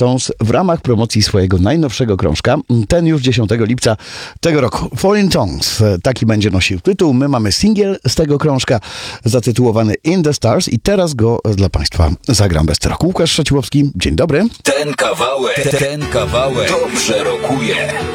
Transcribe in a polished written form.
Stones w ramach promocji swojego najnowszego krążka. Ten już 10 lipca tego roku. Falling Tongues. Taki będzie nosił tytuł. My mamy singiel z tego krążka zatytułowany In the Stars i teraz go dla Państwa zagram bez trochu. Łukasz Szaciłowski, dzień dobry. Ten kawałek dobrze rokuje.